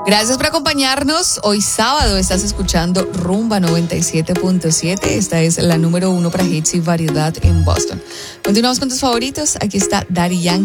Gracias por acompañarnos. Hoy sábado estás escuchando Rumba 97.7. Esta es la número 1 para hits y variedad en Boston. Continuamos con tus favoritos. Aquí está Daddy Yankee.